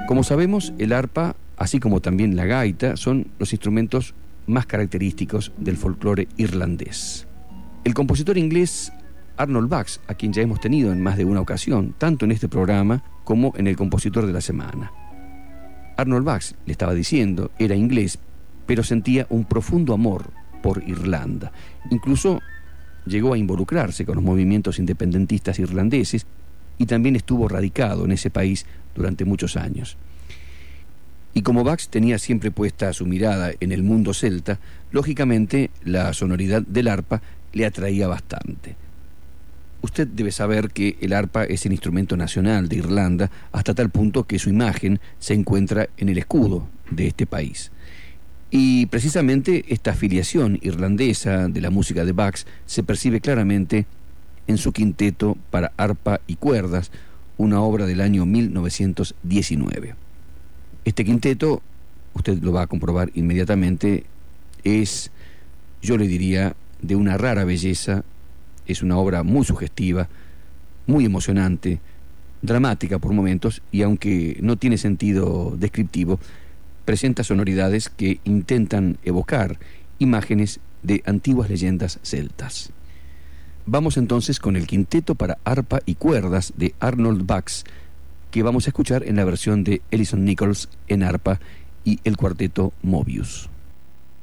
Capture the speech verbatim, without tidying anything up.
Como sabemos, el arpa, así como también la gaita, son los instrumentos más característicos del folclore irlandés. El compositor inglés Arnold Bax, a quien ya hemos tenido en más de una ocasión, tanto en este programa como en el compositor de la semana. Arnold Bax, le estaba diciendo, era inglés, pero sentía un profundo amor por Irlanda. Incluso llegó a involucrarse con los movimientos independentistas irlandeses y también estuvo radicado en ese país durante muchos años. Y como Bax tenía siempre puesta su mirada en el mundo celta, lógicamente la sonoridad del arpa le atraía bastante. Usted debe saber que el arpa es el instrumento nacional de Irlanda hasta tal punto que su imagen se encuentra en el escudo de este país. Y precisamente esta afiliación irlandesa de la música de Bax se percibe claramente en su quinteto para arpa y cuerdas, una obra del año mil novecientos diecinueve. Este quinteto, usted lo va a comprobar inmediatamente, es, yo le diría, de una rara belleza. Es una obra muy sugestiva, muy emocionante, dramática por momentos, y aunque no tiene sentido descriptivo, presenta sonoridades que intentan evocar imágenes de antiguas leyendas celtas. Vamos entonces con el quinteto para arpa y cuerdas de Arnold Bax, que vamos a escuchar en la versión de Ellison Nichols en arpa y el cuarteto Mobius.